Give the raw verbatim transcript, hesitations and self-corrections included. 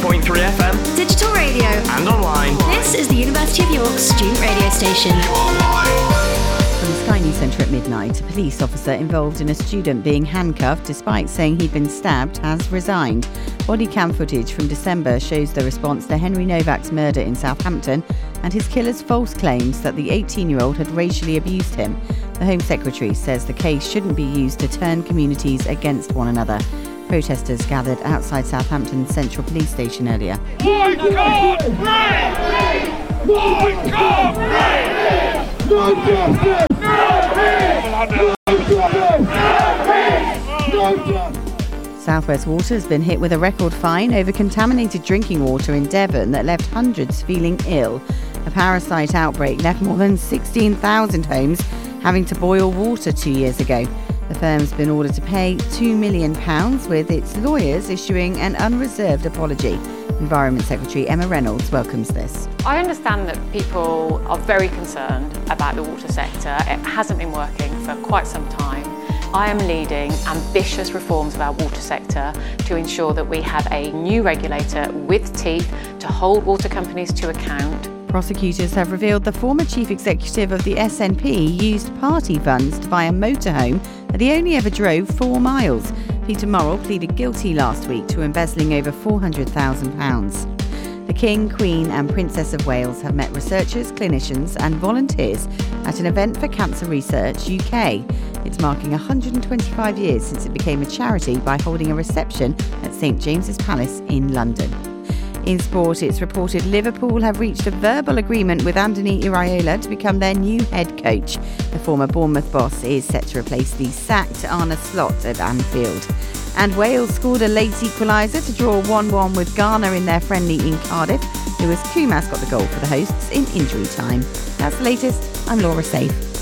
point three F M, digital radio, and online. This is the University of York student radio station. From the Sky News Centre at midnight, a police officer involved in a student being handcuffed despite saying he'd been stabbed has resigned. Body cam footage from December shows the response to Henry Novak's murder in Southampton and his killer's false claims that the eighteen-year-old had racially abused him. The Home Secretary says the case shouldn't be used to turn communities against one another. Protesters gathered outside Southampton Central Police Station earlier. Boycott rape! Boycott rape! No justice! No peace! No justice! South West Water has been hit with a record fine over contaminated drinking water in Devon that left hundreds feeling ill. A parasite outbreak left more than sixteen thousand homes having to boil water two years ago. The firm's been ordered to pay two million pounds, with its lawyers issuing an unreserved apology. Environment Secretary Emma Reynolds welcomes this. I understand that people are very concerned about the water sector. It hasn't been working for quite some time. I am leading ambitious reforms of our water sector to ensure that we have a new regulator with teeth to hold water companies to account. Prosecutors have revealed the former chief executive of the S N P used party funds to buy a motorhome that he only ever drove four miles. Peter Morrell pleaded guilty last week to embezzling over four hundred thousand pounds. The King, Queen and Princess of Wales have met researchers, clinicians and volunteers at an event for Cancer Research U K. It's marking one hundred twenty-five years since it became a charity by holding a reception at St James's Palace in London. In sport, it's reported Liverpool have reached a verbal agreement with Andoni Iraola to become their new head coach. The former Bournemouth boss is set to replace the sacked Arne Slot at Anfield. And Wales scored a late equaliser to draw one one with Ghana in their friendly in Cardiff. Lewis Kumas got the goal for the hosts in injury time. That's the latest. I'm Laura Safe.